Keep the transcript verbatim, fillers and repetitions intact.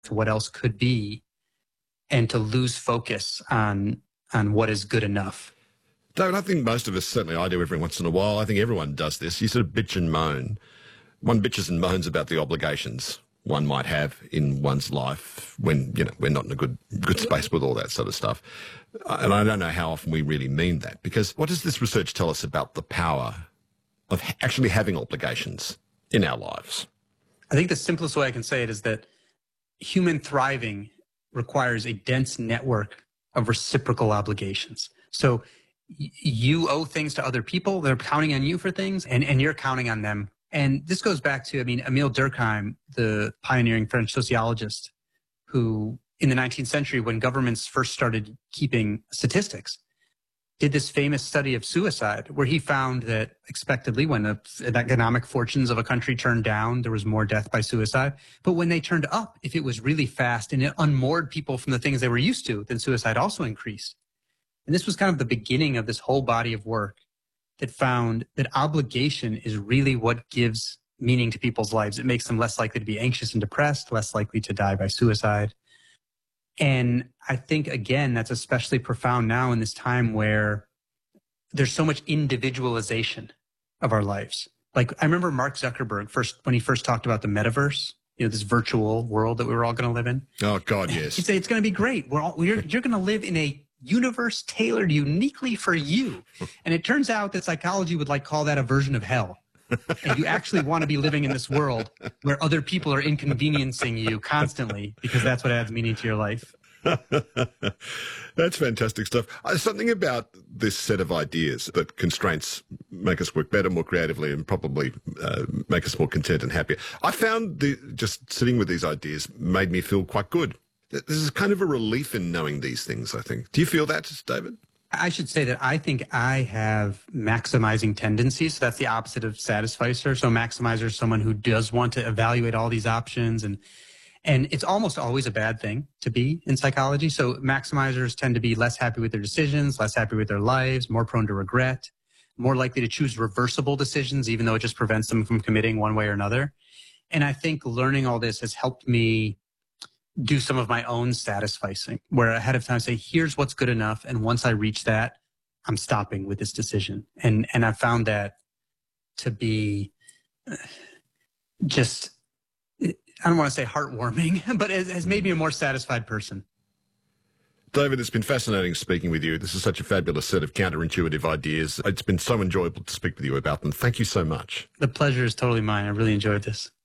to what else could be and to lose focus on on what is good enough. David, I think most of us, certainly I do every once in a while, I think everyone does this. You sort of bitch and moan. One bitches and moans about the obligations one might have in one's life when, you know, we're not in a good good space with all that sort of stuff. And I don't know how often we really mean that, because what does this research tell us about the power of actually having obligations in our lives? I think the simplest way I can say it is that human thriving requires a dense network of reciprocal obligations. So y- you owe things to other people. They're counting on you for things, and, and you're counting on them. And this goes back to, I mean, Emile Durkheim, the pioneering French sociologist, who in the nineteenth century, when governments first started keeping statistics, did this famous study of suicide, where he found that expectedly when the economic fortunes of a country turned down, there was more death by suicide. But when they turned up, if it was really fast and it unmoored people from the things they were used to, then suicide also increased. And this was kind of the beginning of this whole body of work that found that obligation is really what gives meaning to people's lives. It makes them less likely to be anxious and depressed, less likely to die by suicide. And I think, again, that's especially profound now in this time where there's so much individualization of our lives. Like, I remember Mark Zuckerberg first, when he first talked about the metaverse, you know, this virtual world that we were all going to live in. Oh, God, yes. He'd say, it's going to be great. We're all, you're, you're going to live in a universe tailored uniquely for you. And it turns out that psychology would like call that a version of hell. And you actually want to be living in this world where other people are inconveniencing you constantly, because that's what adds meaning to your life. That's fantastic stuff. Uh, something about this set of ideas that constraints make us work better, more creatively, and probably uh, make us more content and happier. I found the, just sitting with these ideas made me feel quite good. There's kind of a relief in knowing these things, I think. Do you feel that, David? I should say that I think I have maximizing tendencies. So that's the opposite of satisficer. So maximizer is someone who does want to evaluate all these options, and and it's almost always a bad thing to be in psychology. So maximizers tend to be less happy with their decisions, less happy with their lives, more prone to regret, more likely to choose reversible decisions, even though it just prevents them from committing one way or another. And I think learning all this has helped me do some of my own satisficing, where ahead of time say, here's what's good enough. And once I reach that, I'm stopping with this decision. And, and I found that to be just, I don't want to say heartwarming, but it has made me a more satisfied person. David, it's been fascinating speaking with you. This is such a fabulous set of counterintuitive ideas. It's been so enjoyable to speak with you about them. Thank you so much. The pleasure is totally mine. I really enjoyed this.